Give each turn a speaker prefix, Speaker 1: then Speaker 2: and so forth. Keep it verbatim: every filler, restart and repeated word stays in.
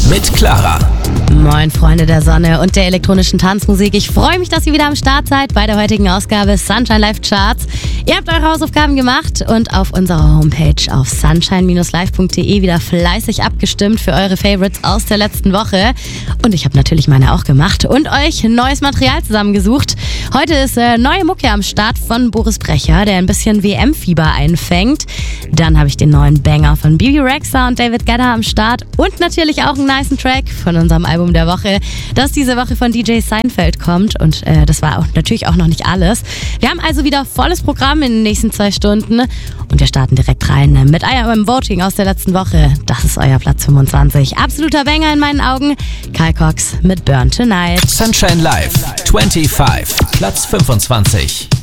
Speaker 1: mit Clara.
Speaker 2: Moin Freunde der Sonne und der elektronischen Tanzmusik. Ich freue mich, dass ihr wieder am Start seid bei der heutigen Ausgabe Sunshine Live Charts. Ihr habt eure Hausaufgaben gemacht und auf unserer Homepage auf sunshine dash live punkt de wieder fleißig abgestimmt für eure Favorites aus der letzten Woche. Und ich habe natürlich meine auch gemacht und euch neues Material zusammengesucht. Heute ist äh, neue Mucke am Start von Boris Brecher, der ein bisschen W M-Fieber einfängt. Dann habe ich den neuen Banger von Bebe Rexha und David Guetta am Start und natürlich auch einen nicen Track von unserem Album der Woche, das diese Woche von D J Seinfeld kommt. Und äh, das war auch, natürlich auch noch nicht alles. Wir haben also wieder volles Programm in den nächsten zwei Stunden und wir starten direkt rein mit eurem Voting aus der letzten Woche. Das ist euer Platz fünfundzwanzig. Absoluter Banger in meinen Augen. Kyle Cox mit Burn Tonight.
Speaker 1: Sunshine Live fünfundzwanzig, Platz fünfundzwanzig.